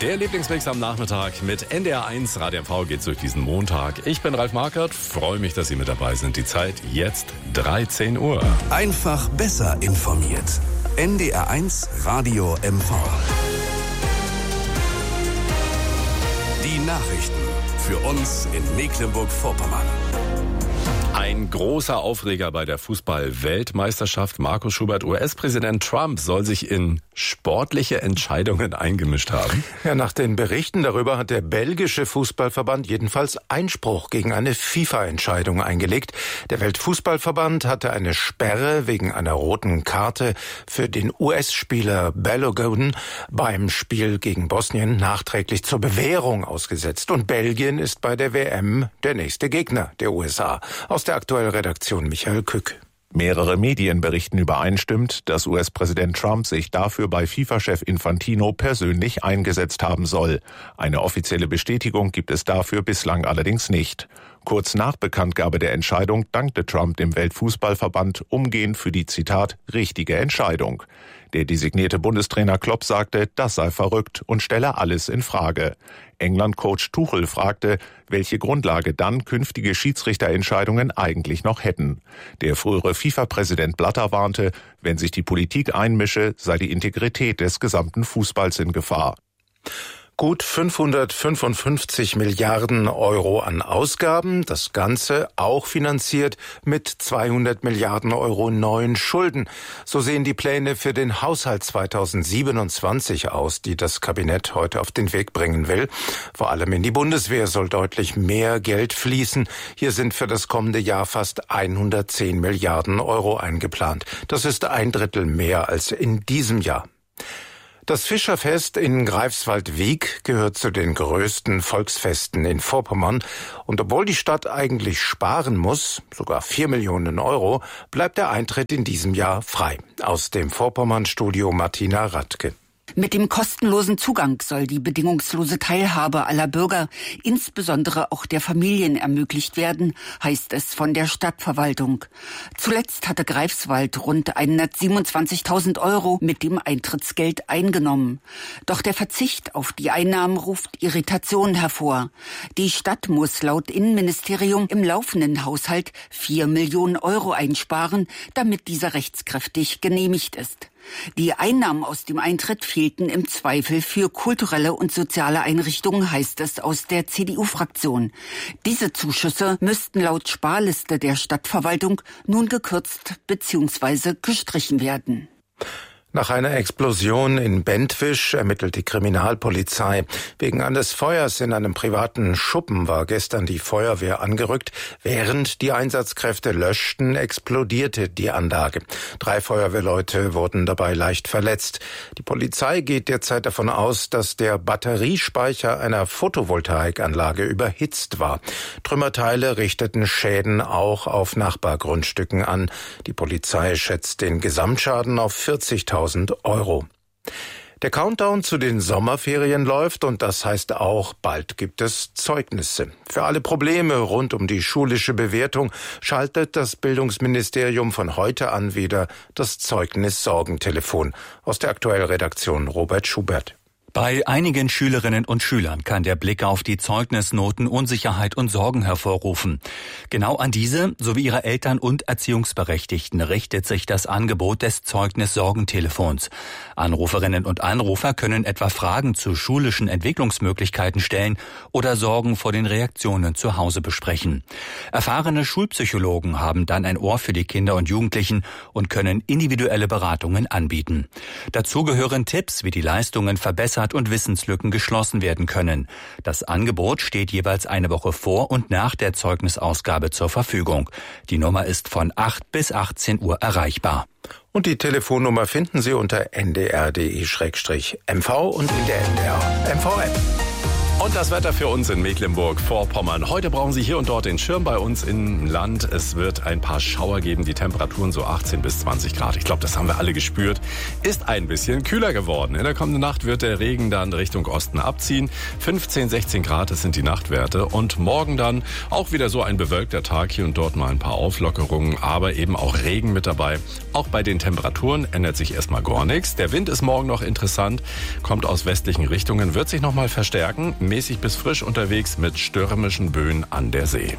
Der Lieblingsmix am Nachmittag mit NDR1 Radio MV geht's durch diesen Montag. Ich bin Ralf Markert, freue mich, dass Sie mit dabei sind. Die Zeit jetzt 13 Uhr. Einfach besser informiert. NDR1 Radio MV. Die Nachrichten für uns in Mecklenburg-Vorpommern. Ein großer Aufreger bei der Fußball-Weltmeisterschaft. Markus Schubert, US-Präsident Trump soll sich in sportliche Entscheidungen eingemischt haben. Ja, nach den Berichten darüber hat der belgische Fußballverband jedenfalls Einspruch gegen eine FIFA-Entscheidung eingelegt. Der Weltfußballverband hatte eine Sperre wegen einer roten Karte für den US-Spieler Balogun beim Spiel gegen Bosnien nachträglich zur Bewährung ausgesetzt. Und Belgien ist bei der WM der nächste Gegner der USA. Aus der aktuellen Redaktion Michael Kück. Mehrere Medien berichten übereinstimmend, dass US-Präsident Trump sich dafür bei FIFA-Chef Infantino persönlich eingesetzt haben soll. Eine offizielle Bestätigung gibt es dafür bislang allerdings nicht. Kurz nach Bekanntgabe der Entscheidung dankte Trump dem Weltfußballverband umgehend für die, Zitat, richtige Entscheidung. Der designierte Bundestrainer Klopp sagte, das sei verrückt und stelle alles in Frage. England-Coach Tuchel fragte, welche Grundlage dann künftige Schiedsrichterentscheidungen eigentlich noch hätten. Der frühere FIFA-Präsident Blatter warnte, wenn sich die Politik einmische, sei die Integrität des gesamten Fußballs in Gefahr. Gut 555 Milliarden Euro an Ausgaben, das Ganze auch finanziert mit 200 Milliarden Euro neuen Schulden. So sehen die Pläne für den Haushalt 2027 aus, die das Kabinett heute auf den Weg bringen will. Vor allem in die Bundeswehr soll deutlich mehr Geld fließen. Hier sind für das kommende Jahr fast 110 Milliarden Euro eingeplant. Das ist 1/3 mehr als in diesem Jahr. Das Fischerfest in Greifswald-Wiek gehört zu den größten Volksfesten in Vorpommern. Und obwohl die Stadt eigentlich sparen muss, sogar 4 Millionen Euro, bleibt der Eintritt in diesem Jahr frei. Aus dem Vorpommern-Studio Martina Radke. Mit dem kostenlosen Zugang soll die bedingungslose Teilhabe aller Bürger, insbesondere auch der Familien, ermöglicht werden, heißt es von der Stadtverwaltung. Zuletzt hatte Greifswald rund 127.000 Euro mit dem Eintrittsgeld eingenommen. Doch der Verzicht auf die Einnahmen ruft Irritation hervor. Die Stadt muss laut Innenministerium im laufenden Haushalt 4 Millionen Euro einsparen, damit dieser rechtskräftig genehmigt ist. Die Einnahmen aus dem Eintritt fehlten im Zweifel für kulturelle und soziale Einrichtungen, heißt es aus der CDU-Fraktion. Diese Zuschüsse müssten laut Sparliste der Stadtverwaltung nun gekürzt bzw. gestrichen werden. Nach einer Explosion in Bentwisch ermittelt die Kriminalpolizei. Wegen eines Feuers in einem privaten Schuppen war gestern die Feuerwehr angerückt. Während die Einsatzkräfte löschten, explodierte die Anlage. 3 Feuerwehrleute wurden dabei leicht verletzt. Die Polizei geht derzeit davon aus, dass der Batteriespeicher einer Photovoltaikanlage überhitzt war. Trümmerteile richteten Schäden auch auf Nachbargrundstücken an. Die Polizei schätzt den Gesamtschaden auf 40.000 Euro. Der Countdown zu den Sommerferien läuft und das heißt auch, bald gibt es Zeugnisse. Für alle Probleme rund um die schulische Bewertung schaltet das Bildungsministerium von heute an wieder das Zeugnis-Sorgentelefon. Aus der aktuellen Redaktion Robert Schubert. Bei einigen Schülerinnen und Schülern kann der Blick auf die Zeugnisnoten Unsicherheit und Sorgen hervorrufen. Genau an diese sowie ihre Eltern und Erziehungsberechtigten richtet sich das Angebot des Zeugnis-Sorgentelefons. Anruferinnen und Anrufer können etwa Fragen zu schulischen Entwicklungsmöglichkeiten stellen oder Sorgen vor den Reaktionen zu Hause besprechen. Erfahrene Schulpsychologen haben dann ein Ohr für die Kinder und Jugendlichen und können individuelle Beratungen anbieten. Dazu gehören Tipps, wie die Leistungen verbessert und Wissenslücken geschlossen werden können. Das Angebot steht jeweils eine Woche vor und nach der Zeugnisausgabe zur Verfügung. Die Nummer ist von 8 bis 18 Uhr erreichbar. Und die Telefonnummer finden Sie unter ndr.de/mv und in der NDR MV-App. Und das Wetter für uns in Mecklenburg-Vorpommern. Heute brauchen Sie hier und dort den Schirm bei uns im Land. Es wird ein paar Schauer geben, die Temperaturen so 18 bis 20 Grad. Ich glaube, das haben wir alle gespürt. Ist ein bisschen kühler geworden. In der kommenden Nacht wird der Regen dann Richtung Osten abziehen. 15, 16 Grad, das sind die Nachtwerte. Und morgen dann auch wieder so ein bewölkter Tag. Hier und dort mal ein paar Auflockerungen, aber eben auch Regen mit dabei. Auch bei den Temperaturen ändert sich erstmal gar nichts. Der Wind ist morgen noch interessant, kommt aus westlichen Richtungen, wird sich nochmal verstärken. Mäßig bis frisch unterwegs mit stürmischen Böen an der See.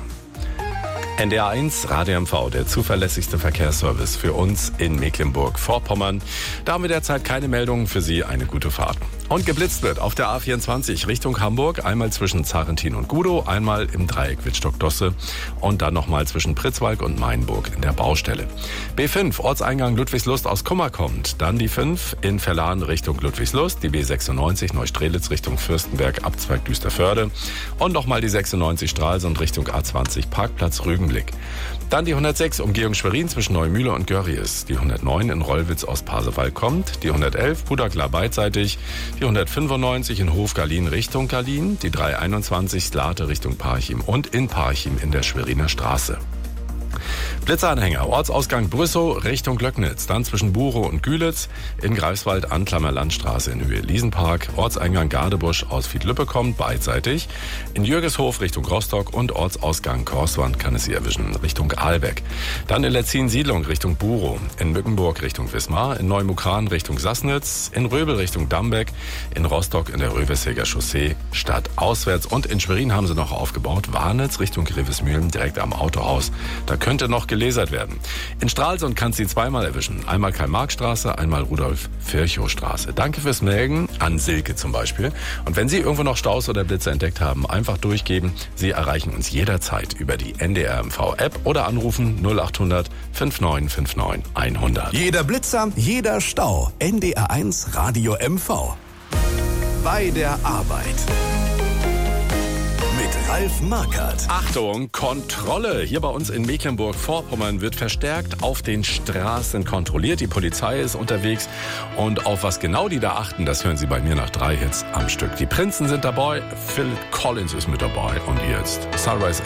NDR 1 Radio MV, der zuverlässigste Verkehrsservice für uns in Mecklenburg-Vorpommern. Da haben wir derzeit keine Meldungen, für Sie eine gute Fahrt. Und geblitzt wird auf der A24 Richtung Hamburg, einmal zwischen Zarentin und Gudow, einmal im Dreieck Wittstock-Dosse und dann nochmal zwischen Pritzwalk und Mainburg in der Baustelle. B5 Ortseingang Ludwigslust aus Kummer kommt, dann die 5 in Verladen Richtung Ludwigslust, die B96 Neustrelitz Richtung Fürstenberg Abzweig Düsterförde und nochmal die 96 Stralsund Richtung A20 Parkplatz Rügenblick. Dann die 106 Umgehung Schwerin zwischen Neumühle und Görries, die 109 in Rollwitz aus Pasewalk kommt, die 111 Pudagla beidseitig, die 195 in Hof-Garlin Richtung Garlin, die 321 Slate Richtung Parchim und in Parchim in der Schweriner Straße. Blitzeranhänger, Ortsausgang Brüssow Richtung Löcknitz, dann zwischen Burow und Gülitz, in Greifswald Anklammer Landstraße in Höhe Liesenpark, Ortseingang Gardebusch aus Fiedlüppe kommt, beidseitig, in Jürgeshof Richtung Rostock und Ortsausgang Korswand kann es Sie erwischen, Richtung Ahlbeck. Dann in Letzin-Siedlung Richtung Burow, in Mückenburg Richtung Wismar, in Neumukran Richtung Sassnitz, in Röbel Richtung Dambeck, in Rostock in der Röversheger Chaussee, stadtauswärts und in Schwerin haben sie noch aufgebaut, Warnitz Richtung Grevesmühlen direkt am Autohaus. Da könnte noch gelasert werden. In Stralsund kannst du Sie zweimal erwischen. Einmal Karl-Marx-Straße, einmal Rudolf-Virchow-Straße. Danke fürs Melden, an Silke zum Beispiel. Und wenn Sie irgendwo noch Staus oder Blitze entdeckt haben, einfach durchgeben. Sie erreichen uns jederzeit über die NDR MV-App oder anrufen 0800 5959 100. Jeder Blitzer, jeder Stau. NDR 1 Radio MV. Bei der Arbeit. Ralf Markert. Achtung, Kontrolle. Hier bei uns in Mecklenburg-Vorpommern wird verstärkt auf den Straßen kontrolliert. Die Polizei ist unterwegs und auf was genau die da achten, das hören Sie bei mir nach 3 Hits am Stück. Die Prinzen sind dabei, Phil Collins ist mit dabei und jetzt Sunrise